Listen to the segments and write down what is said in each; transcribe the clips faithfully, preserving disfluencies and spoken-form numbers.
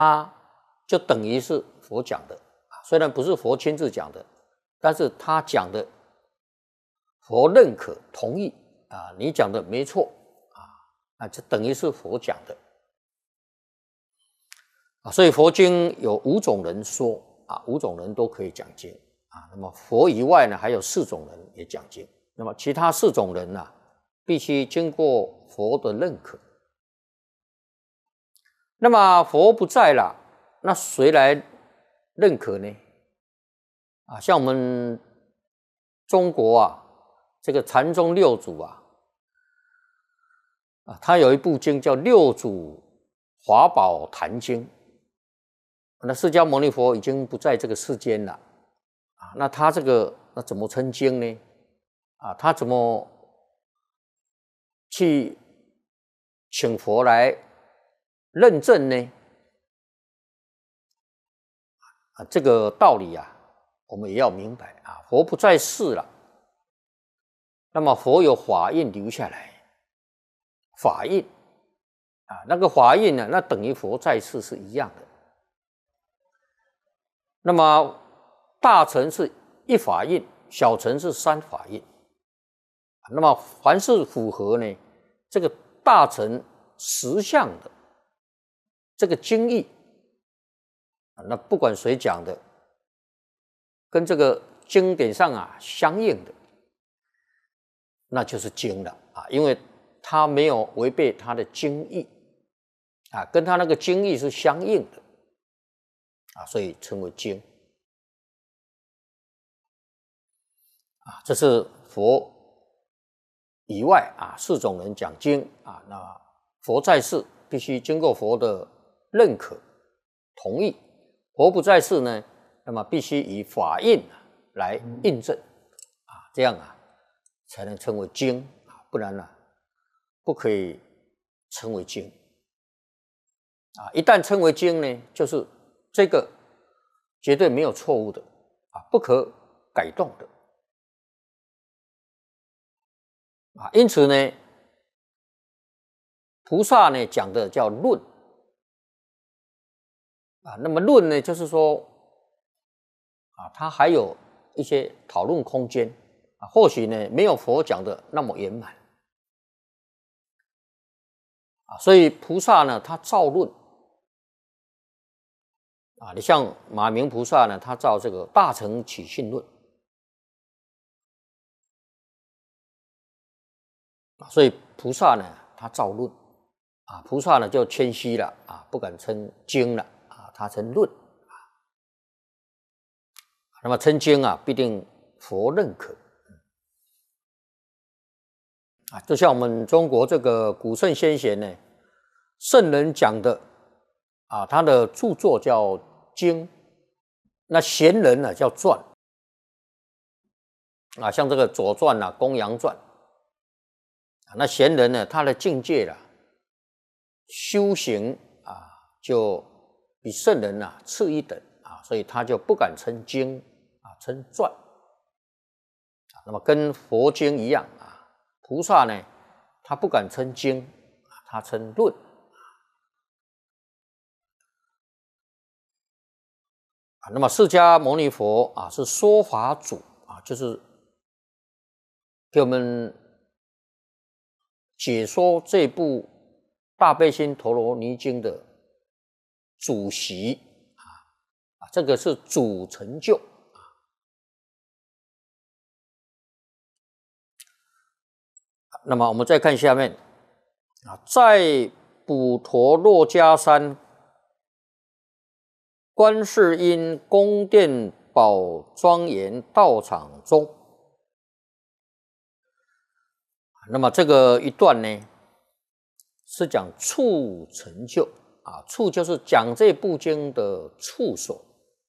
它就等于是佛讲的，虽然不是佛亲自讲的，但是他讲的佛认可同意啊，你讲的没错啊，那就等于是佛讲的啊。所以佛经有五种人说啊，五种人都可以讲经啊。那么佛以外呢，还有四种人也讲经。那么其他四种人啊，必须经过佛的认可。那么佛不在了，那谁来认可呢？啊，像我们中国啊，这个禅宗六祖啊，啊，他有一部经叫《六祖华宝坛经》。那释迦牟尼佛已经不在这个世间了啊，那他这个那怎么称经呢？啊，他怎么去请佛来认证呢？啊，这个道理啊，我们也要明白啊。佛不在世了，那么佛有法印留下来，法印啊，那个法印呢，那等于佛在世是一样的。那么大乘是一法印，小乘是三法印。那么凡是符合呢这个大乘实相的这个经义，那不管谁讲的，跟这个经典上啊相应的，那就是经了啊，因为它没有违背它的经义啊，跟它那个经义是相应的啊，所以称为经啊。这是佛以外啊四种人讲经啊，那佛在世必须经过佛的认可同意，佛不在世呢，那么必须以法印来印证啊，这样啊才能称为经啊，不然呢、啊、不可以称为经啊。一旦称为经呢，就是这个绝对没有错误的啊，不可改动的啊。因此呢，菩萨呢讲的叫论啊，那么论呢，就是说啊，它还有一些讨论空间啊，或许呢没有佛讲的那么圆满啊，所以菩萨呢他造论啊，你像马明菩萨呢，他造这个《大乘起信论》啊，所以菩萨呢他造论啊，菩萨呢就谦虚了啊，不敢称经了啊，他称论啊。那么称经啊，必定佛认可啊，就像我们中国这个古圣先贤呢，圣人讲的啊，他的著作叫经，那贤人呢叫传啊，像这个《左传》啊，《公羊传》啊，那贤人呢，他的境界啦、啊，修行啊，就比圣人啊次一等啊，所以他就不敢称经啊，称传啊。那么跟佛经一样啊，菩萨呢，他不敢称经啊，他称论。啊，那么释迦牟尼佛啊是说法主啊，就是给我们解说这部大悲心陀罗尼经的主席啊，啊，这个是主成就啊。那么我们再看下面啊，在普陀洛迦山观世音宫殿宝庄严道场中，那么这个一段呢，是讲处成就啊，处就是讲这部经的处所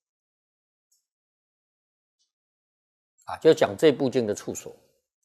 啊，就讲这部经的处所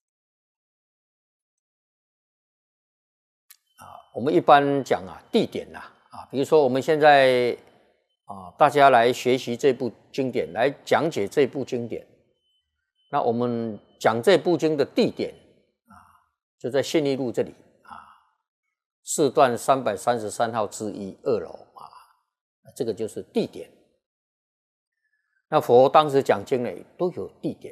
啊。我们一般讲啊，地点呐啊，比如说我们现在啊，大家来学习这部经典，来讲解这部经典。那我们讲这部经的地点啊，就在信义路这里啊，四段三百三十三号之一二楼啊。 这个就是地点。那佛当时讲经呢，都有地点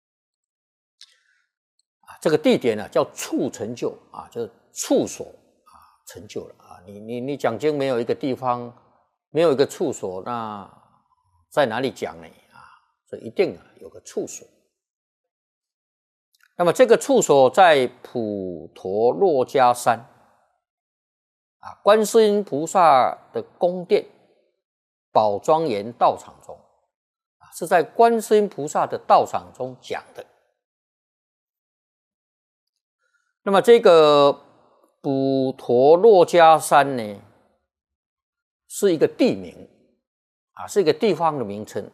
啊，这个地点呢叫处成就啊，就是处所啊成就了啊。你你你讲经没有一个地方，没有一个处所，那在哪里讲呢？啊，所以一定啊有个处所。那么这个处所在普陀珞珈山啊，观世音菩萨的宫殿宝庄严道场中啊，是在观世音菩萨的道场中讲的。那么这个普陀珞珈山呢，是一个地名啊，是一个地方的名称。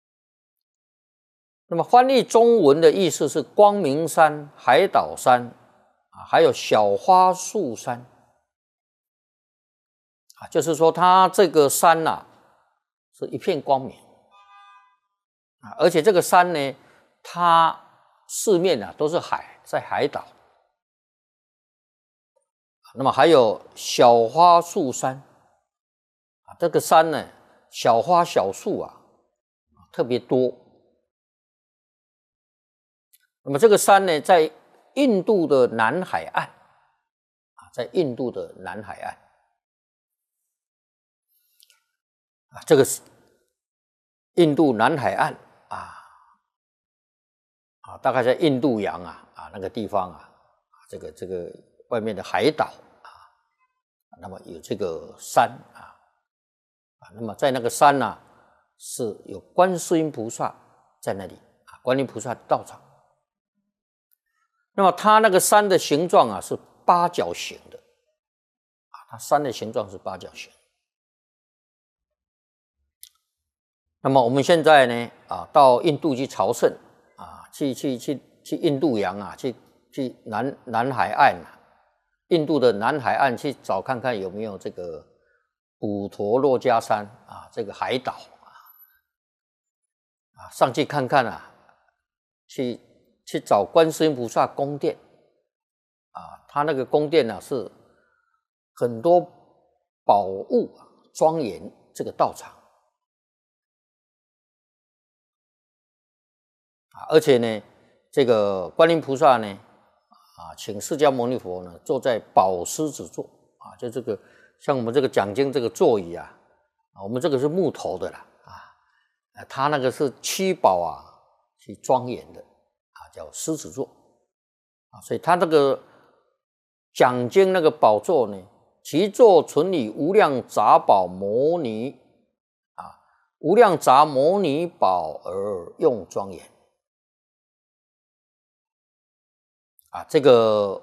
那么翻译中文的意思是光明山、海岛山啊，还有小花树山啊，就是说它这个山呐、啊、是一片光明啊，而且这个山呢，它四面啊都是海，在海岛。那么还有小花树山啊，这个山呢，小花小树啊特别多。那么这个山呢，在印度的南海岸啊，在印度的南海岸啊，这个是印度南海岸啊啊，大概在印度洋啊啊那个地方啊，这个这个外面的海岛啊，那么有这个山啊啊，那么在那个山呢、啊、是有观世音菩萨在那里啊，观音菩萨的道场。那么它那个山的形状啊是八角形的啊，它山的形状是八角形。那么我们现在呢啊，到印度去朝圣啊，去去去去印度洋啊，去去南南海岸啊，印度的南海岸去找看看有没有这个普陀珞珈山啊，这个海岛啊，啊上去看看啊，去。去找观世音菩萨宫殿啊，他那个宫殿呢、啊、是很多宝物啊，庄严这个道场啊，而且呢，这个观音菩萨呢啊，请释迦牟尼佛呢坐在宝狮子座啊，就这个像我们这个讲经这个座椅啊，我们这个是木头的啦啊，他那个是七宝啊去庄严的。叫狮子座啊，所以他这个讲经那个宝座呢，其座存以无量杂宝摩尼啊，无量杂摩尼宝而用庄严啊，这个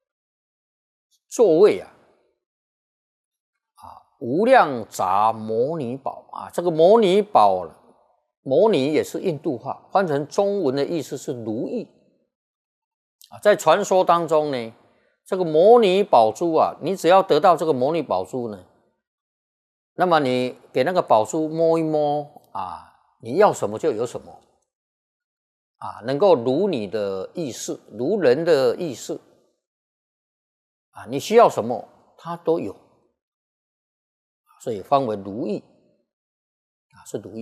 座位啊啊，无量杂摩尼宝啊，这个摩尼宝。摩尼也是印度话，翻成中文的意思是如意啊。在传说当中呢，这个摩尼宝珠啊，你只要得到这个摩尼宝珠呢，那么你给那个宝珠摸一摸啊，你要什么就有什么啊，能够如你的意思，如人的意思啊，你需要什么它都有，所以翻为如意啊，是如意。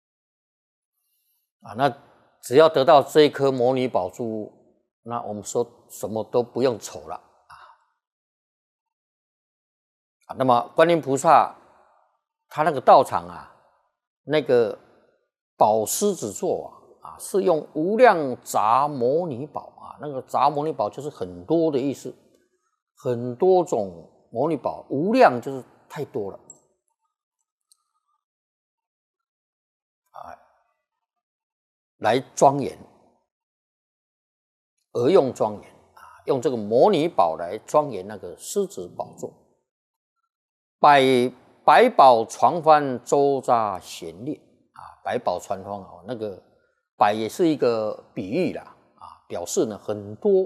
啊，那只要得到这一颗摩尼宝珠，那我们说什么都不用愁了啊。啊，那么观音菩萨他那个道场啊，那个宝狮子座啊，啊是用无量杂摩尼宝啊，那个杂摩尼宝就是很多的意思，很多种摩尼宝，无量就是太多了。来庄严，而用庄严啊，用这个摩尼宝来庄严那个狮子宝座，百百宝船帆周匝闲列啊，百宝船帆啊，那个百也是一个比喻啦啊，表示呢很多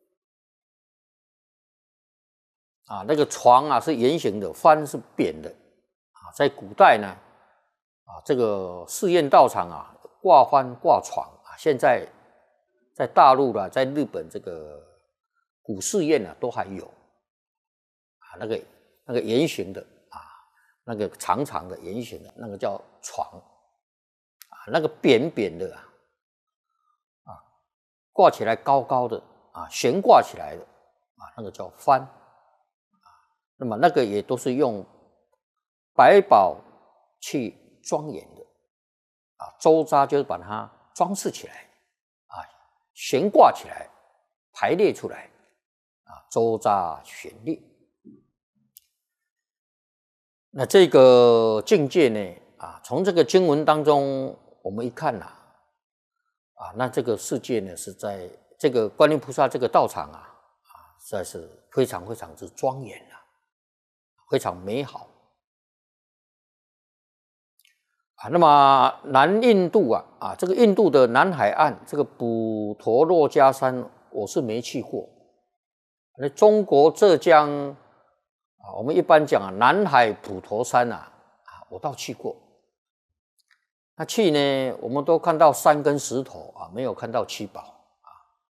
啊，那个床啊是圆形的，帆是扁的啊，在古代呢啊，这个寺院道场啊。挂帆挂床啊，现在在大陆啦，在日本这个古寺院啊，都还有啊，那个那个圆形的啊， 那个长长的圆形的那个叫床啊，那个扁扁的啊啊挂起来高高的啊，悬挂起来的啊，那个叫幡啊。那么那个也都是用白宝去庄严的啊，周匝就是把它装饰起来啊，悬挂起来，排列出来啊，周匝悬列。那这个境界呢啊，从这个经文当中我们一看呐啊，那这个世界呢是在这个观音菩萨这个道场啊啊，实在是非常非常之庄严啊，非常美好啊。那么南印度啊啊，这个印度的南海岸这个普陀洛迦山，我是没去过。那中国浙江啊，我们一般讲啊，南海普陀山啊啊，我倒去过。那去呢，我们都看到山跟石头啊，没有看到七宝啊。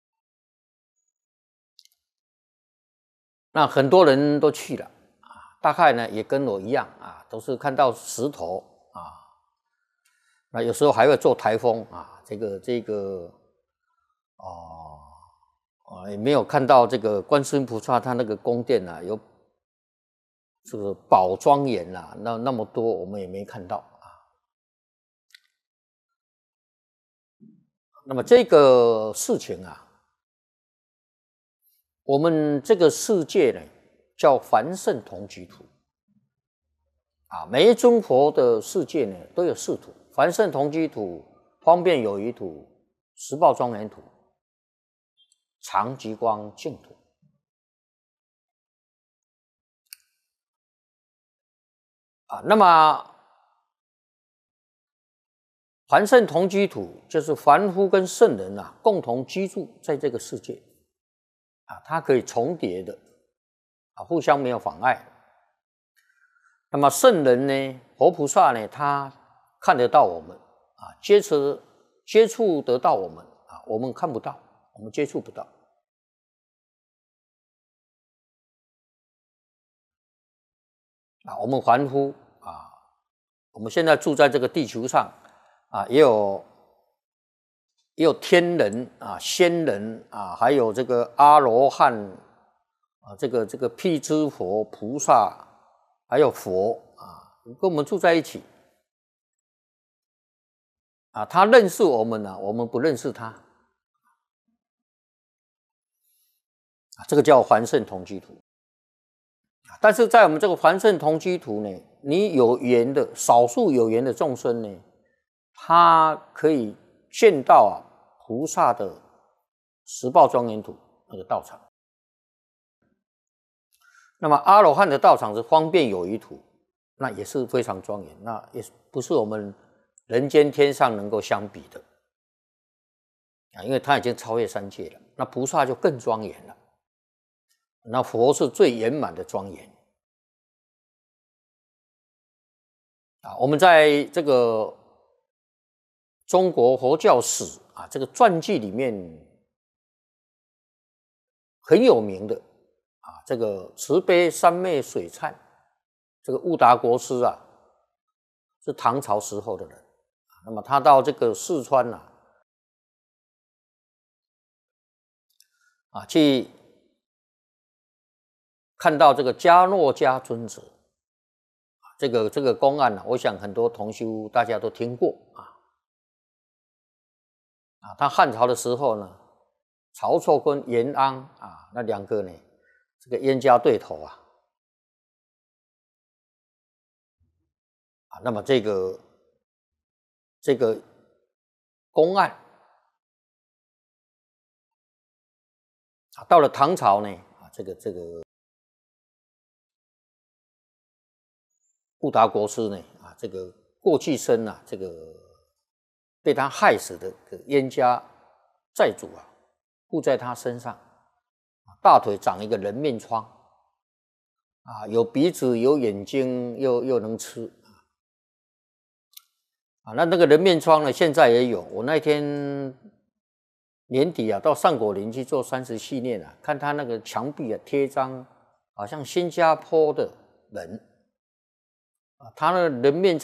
那很多人都去了啊，大概呢也跟我一样啊，都是看到石头啊。那有时候还会做台风啊，这个这个哦啊，也没有看到这个观世音菩萨他那个宫殿啊，有这个宝庄严啊，那那么多我们也没看到。那么这个事情啊，我们这个世界呢叫凡圣同居土啊，每一尊佛的世界呢都有四土：凡圣同居土、方便有余土、十报庄严土、常寂光净土。啊，那么凡圣同居土就是凡夫跟圣人啊共同居住在这个世界啊，它可以重叠的啊，互相没有妨碍。那么圣人呢，佛菩萨呢，他看得到我们啊，接触接触得到我们啊，我们看不到，我们接触不到。啊，我们凡夫啊，我们现在住在这个地球上啊，也有也有天人啊、仙人啊，还有这个阿罗汉啊，这个这个辟支佛、菩萨，还有佛啊，跟我们住在一起啊。他认识我们呢、啊，我们不认识他啊，这个叫凡圣同居土。但是在我们这个凡圣同居土呢，你有缘的少数有缘的众生呢，他可以见到啊菩萨的十报庄严土那个道场。那么阿罗汉的道场是方便有余土，那也是非常庄严，那也不是我们人间天上能够相比的啊，因为他已经超越三界了。那菩萨就更庄严了。那佛是最圆满的庄严啊！我们在这个中国佛教史啊，这个传记里面很有名的啊，这个慈悲三昧水忏，这个悟达国师啊，是唐朝时候的人。那么他到这个四川啊，啊去看到这个迦诺迦尊者，这个这个公案呢、啊，我想很多同修大家都听过啊。啊，他汉朝的时候呢，曹错跟严安啊，那两个呢，这个冤家对头啊，啊，那么这个这个公案啊，到了唐朝呢，啊，这个这个。悟达国师呢啊，这个过去生啊，这个被他害死的冤家债主啊，附在他身上，大腿长一个人面疮啊，有鼻子有眼睛，又又能吃啊。那那个人面疮呢，现在也有。我那天年底啊，到上果林去做三十系列啊，看他那个墙壁啊贴张，好像新加坡的人。 啊，他呢人面